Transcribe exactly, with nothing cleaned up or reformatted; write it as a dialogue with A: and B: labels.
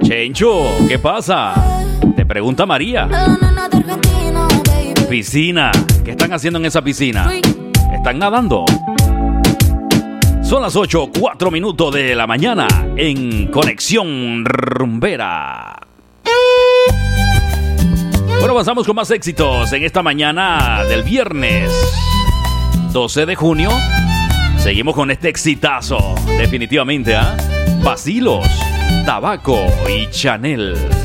A: Chencho, ¿qué pasa? Te pregunta María. Piscina. ¿Qué están haciendo en esa piscina? ¿Están nadando? Son las ocho, cuatro minutos de la mañana en Conexión Rumbera. Bueno, avanzamos con más éxitos en esta mañana del viernes doce de junio. Seguimos con este exitazo, definitivamente, ¿ah? ¿eh? Vacilos, Tabaco y Chanel.